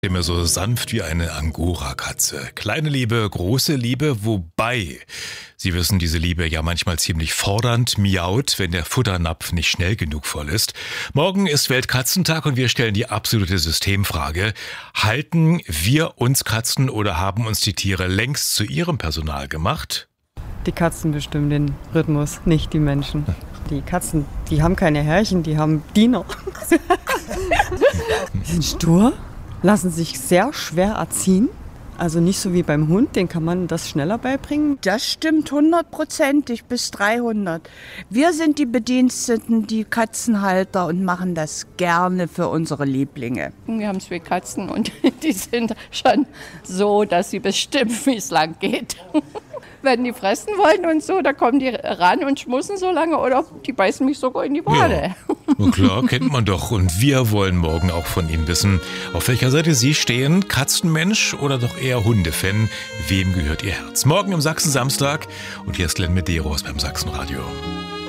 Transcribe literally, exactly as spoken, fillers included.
Immer so sanft wie eine Angora-Katze. Kleine Liebe, große Liebe, wobei, Sie wissen, diese Liebe ja manchmal ziemlich fordernd miaut, wenn der Futternapf nicht schnell genug voll ist. Morgen ist Weltkatzentag und wir stellen die absolute Systemfrage. Halten wir uns Katzen oder haben uns die Tiere längst zu ihrem Personal gemacht? Die Katzen bestimmen den Rhythmus, nicht die Menschen. Die Katzen, die haben keine Herrchen, die haben Diener. Die sind stur, lassen sich sehr schwer erziehen. Also nicht so wie beim Hund, den kann man das schneller beibringen. Das stimmt hundertprozentig bis dreihundert. Wir sind die Bediensteten, die Katzenhalter und machen das gerne für unsere Lieblinge. Wir haben zwei Katzen und die sind schon so, dass sie bestimmen, wie es lang geht. Wenn die fressen wollen und so, da kommen die ran und schmussen so lange oder die beißen mich sogar in die Wade. Ja, na klar, kennt man doch. Und wir wollen morgen auch von Ihnen wissen, auf welcher Seite Sie stehen, Katzenmensch oder doch eher Hundefan. Wem gehört Ihr Herz? Morgen im Sachsen-Samstag und hier ist Glenn Medeiros beim Sachsenradio.